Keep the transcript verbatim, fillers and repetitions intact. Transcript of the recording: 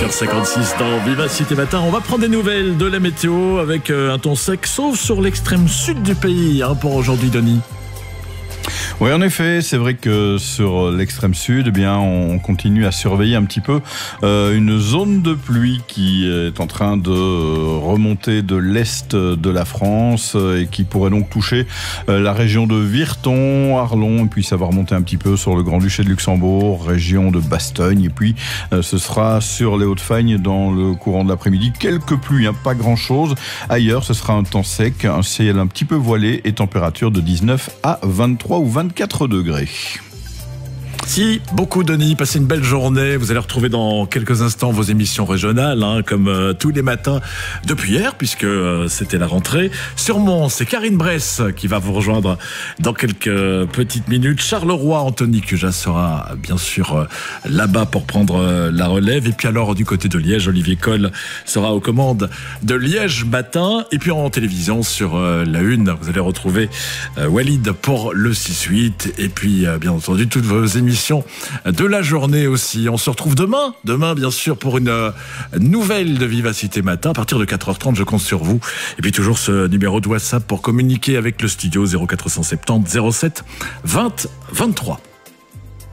heures cinquante-six dans Vivacité Matin. On va prendre des nouvelles de la météo avec un temps sec, sauf sur l'extrême sud du pays hein, pour aujourd'hui, Denis. Oui, en effet, c'est vrai que sur l'extrême sud, eh bien, on continue à surveiller un petit peu euh, une zone de pluie qui est en train de remonter de l'est de la France et qui pourrait donc toucher euh, la région de Virton, Arlon, et puis ça va remonter un petit peu sur le Grand-Duché de Luxembourg, région de Bastogne, et puis euh, ce sera sur les Hauts-de-Fagne dans le courant de l'après-midi. Quelques pluies, hein, pas grand-chose. Ailleurs, ce sera un temps sec, un ciel un petit peu voilé et température de dix-neuf à vingt-trois ou vingt-quatre degrés. Si, beaucoup Denis, passez une belle journée. Vous allez retrouver dans quelques instants vos émissions régionales, hein, comme euh, tous les matins depuis hier, puisque euh, c'était la rentrée. Sur Mons, c'est Karine Bress qui va vous rejoindre dans quelques petites minutes. Charleroi, Anthony Cujas sera bien sûr euh, là-bas pour prendre euh, la relève. Et puis alors du côté de Liège, Olivier Coll sera aux commandes de Liège Matin. Et puis en télévision sur euh, la Une, vous allez retrouver euh, Walid pour le six huit. Et puis euh, bien entendu toutes vos émissions de la journée aussi. On se retrouve demain, demain bien sûr pour une nouvelle de Vivacité Matin à partir de quatre heures trente, je compte sur vous. Et puis toujours ce numéro de WhatsApp pour communiquer avec le studio zéro quatre cent soixante-dix zéro sept vingt vingt-trois.